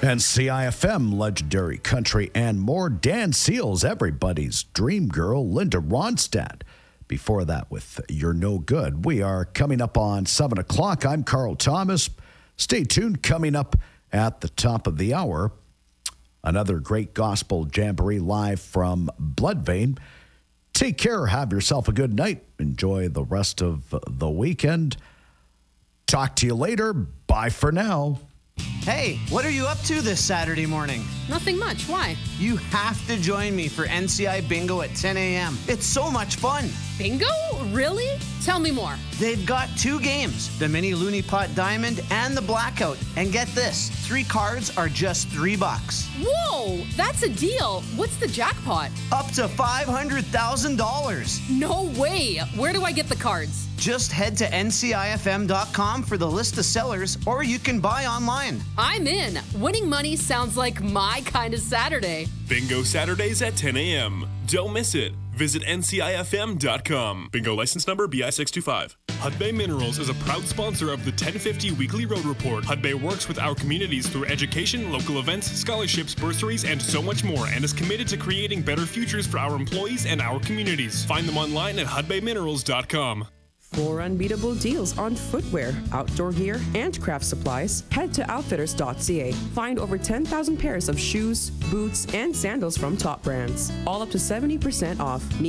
And CIFM, legendary country and more. Dan Seals, everybody's dream girl, Linda Ronstadt. Before that, with You're No Good. We are coming up on 7 o'clock. I'm Carl Thomas. Stay tuned. Coming up at the top of the hour, another great gospel jamboree live from Bloodvein. Take care. Have yourself a good night. Enjoy the rest of the weekend. Talk to you later. Bye for now. Hey, what are you up to this Saturday morning? Nothing much. Why? You have to join me for NCI Bingo at 10 a.m. It's so much fun. Bingo? Really? Tell me more. They've got 2 games, the Mini Looney Pot Diamond and the Blackout. And get this, 3 cards are just $3. Whoa, that's a deal. What's the jackpot? Up to $500,000. No way. Where do I get the cards? Just head to ncifm.com for the list of sellers, or you can buy online. I'm in. Winning money sounds like my kind of Saturday. Bingo Saturdays at 10 a.m. Don't miss it. Visit ncifm.com. Bingo license number BI625. Hudbay Minerals is a proud sponsor of the 1050 Weekly Road Report. Hudbay works with our communities through education, local events, scholarships, bursaries, and so much more, and is committed to creating better futures for our employees and our communities. Find them online at hudbayminerals.com. For unbeatable deals on footwear, outdoor gear, and craft supplies, head to outfitters.ca. Find over 10,000 pairs of shoes, boots, and sandals from top brands, all up to 70% off.